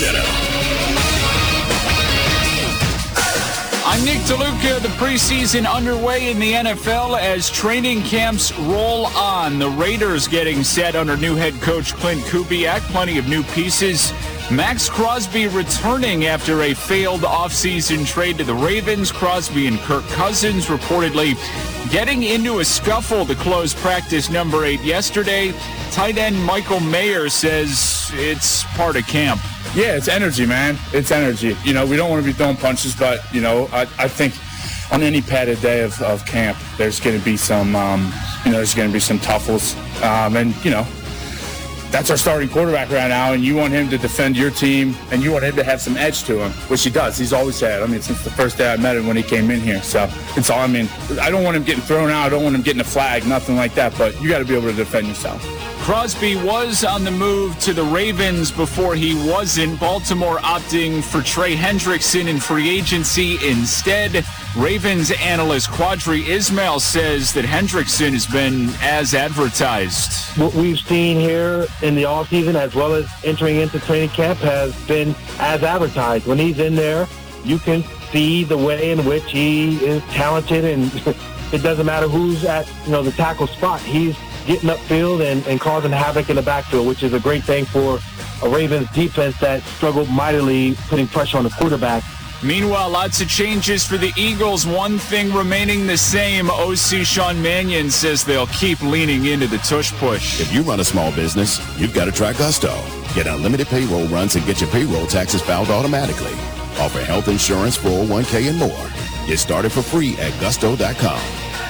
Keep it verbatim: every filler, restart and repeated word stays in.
Center. I'm Nick DeLuca. The preseason underway in the N F L as training camps roll on. The Raiders getting set under new head coach Clint Kubiak. Plenty of new pieces. Max Crosby returning after a failed offseason trade to the Ravens. Crosby and Kirk Cousins reportedly getting into a scuffle to close practice number eight yesterday. Tight end Michael Mayer says it's part of camp. Yeah, it's energy, man. It's energy. You know, we don't want to be throwing punches, but, you know, I, I think on any padded day of, of camp, there's going to be some, um, you know, there's going to be some tuffles. Um, and, you know, that's our starting quarterback right now, and you want him to defend your team, and you want him to have some edge to him, which he does. He's always had. I mean, since the first day I met him when he came in here. So it's all, I mean, I don't want him getting thrown out. I don't want him getting a flag, nothing like that, but you got to be able to defend yourself. Crosby was on the move to the Ravens before he wasn't. Baltimore opting for Trey Hendrickson in free agency instead. Ravens analyst Quadri Ismail says that Hendrickson has been as advertised. What we've seen here in the offseason as well as entering into training camp has been as advertised. When he's in there, you can see the way in which he is talented, and it doesn't matter who's at, you know, the tackle spot. He's getting upfield and, and causing havoc in the backfield, which is a great thing for a Ravens defense that struggled mightily putting pressure on the quarterback. Meanwhile, lots of changes for the Eagles. One thing remaining the same. O C Sean Mannion says they'll keep leaning into the tush push. If you run a small business, you've got to try Gusto. Get unlimited payroll runs and get your payroll taxes filed automatically. Offer health insurance, four oh one k, and more. Get started for free at gusto dot com.